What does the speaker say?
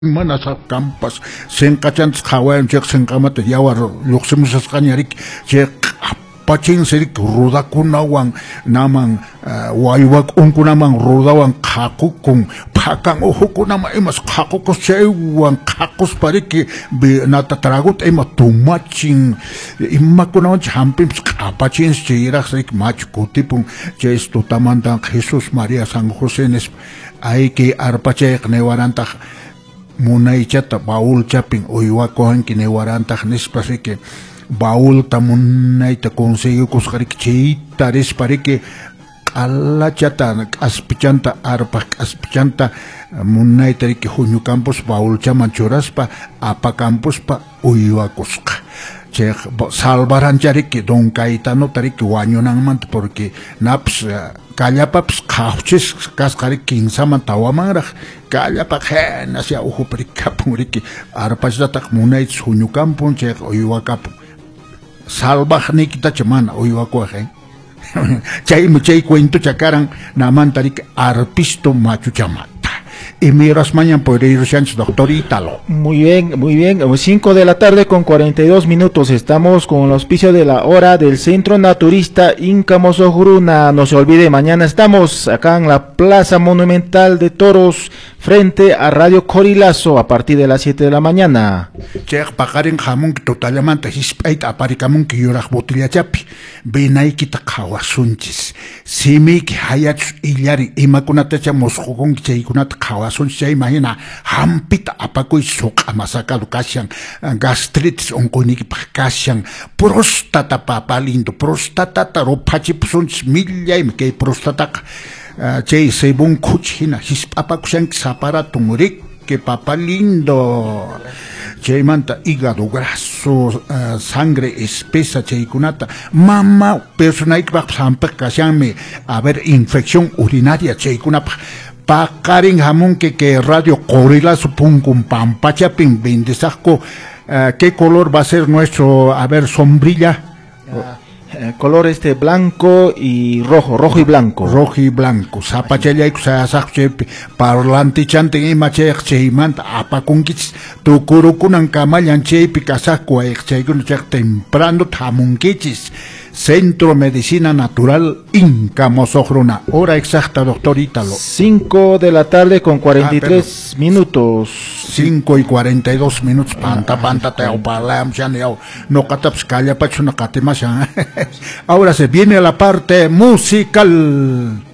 Manas campas, senkachans kawayan chek senkamata yawar luximusas kanyarik chek pachin serik rudakunawan naman waiwak unkunaman rudawan kakukung pakang uhukunama imas kakukos chaywan kakos pariki natatragut ima tumachin imakunawan champim kapachin chirak serik machkutipun ches tutamanta Jesús María San José nes ay que arpachek newaranta munaychata baul chapin uywakohan kinewarantaj nisparike baul ta munayta conseguiu kusqarik chayta risparike q'alachata k'aspichanta arpak k'aspichanta munayta riki huñu campus baul chaman churaspa apa campuspa uywakusqa chay salvaranchariki Don Caetano tariki wañunanmanta porque naps kallapapas qhawchis kasqarik kinsaman tawamanraq kallapaq henas ya uhuparikapun riki arpachtataq munaychis huñukampun chay uywakapun salvajnikitacha mana uywakuaj chay cuento chakaran namanta riki arpisto machuchama. Y miras mañana por ir doctor Ítalo. Muy bien, 5 de la tarde con 42 minutos. Estamos con el auspicio de la hora del Centro Naturista Inca Mozojuruna. No se olvide, mañana estamos acá en la Plaza Monumental de Toros, frente a Radio Corilazo, a partir de las 7 de la mañana. Chek pakarin jamón totalamanta hispait aparikamun ki yoraj botella chapi. Benaikita kawasunchis. Simik hayach illari imakunatacha mosjokon cheikunat kawasun chay imagina hampita apakuy suqa masakado kashan gastritis onkoniki kashan prostata papalindo prostata ropachipsunchis millay kay prostata chay sebun kuchina hispapakushan saparatun que papalindo chay manta hígado graso sangre espesa chaykunata mama personaikpa sampaq kashanmi a ver infección urinaria chaykunapa pakarin jamón que Radio Corilazo punkun pampachapin bendisasco qué color va a ser nuestro a ver sombrilla color blanco y rojo y blanco. Rojo y blanco. Zapachella y sasachepi parlanti chante y mache cheimanta apakunkich tu kurukunan kamayan chepi kasakwa exchegun temprano tamunkichis. Centro Medicina Natural Inca Mozojuruna. Hora exacta, doctor Ítalo. 5 de la tarde con 43 minutos. 5 y 42 minutos. Panta, te opalam, no cataps calla, pacho, no catemas. Ahora se viene la parte musical.